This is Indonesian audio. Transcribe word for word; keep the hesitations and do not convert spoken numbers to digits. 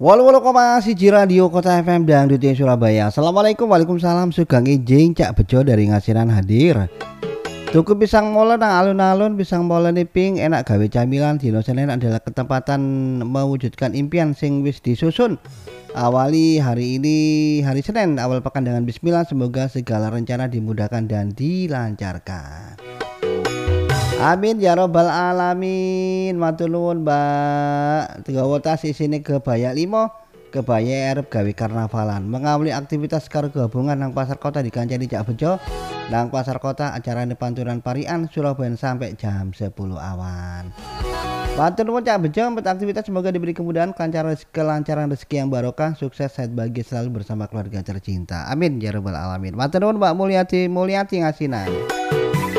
Walu walu koma siji radio Kota F M Dangdut Surabaya. Assalamualaikum, waalaikumsalam. Sugeng ijing Cak Bejo dari Ngasiran hadir. Tuku pisang molen nang alun-alun, pisang molen pink enak gawe camilan. Dino Senin adalah ketempatan mewujudkan impian sing wis disusun. Awali hari ini hari Senin awal pekan dengan bismillah, semoga segala rencana dimudahkan dan dilancarkan. Amin ya robbal alamin. Matur nuwun Mbak. Tiga wotas isine kebaya limo, kebaya arep gawe karnavalan. Mengawali aktivitas karo gabungan nang pasar kota dikancani Cak Bejo. Nang pasar kota acarane panturan parian Surabaya sampai jam sepuluh awan. Matur nuwun Cak Bejo, aktivitas semoga diberi kemudahan, kelancaran rezeki, kelancaran rezeki yang barokah, sukses sehat bahagia selalu bersama keluarga tercinta. Amin ya robbal alamin. Matur nuwun Mbak Mulyati Mulyati Ngasinan.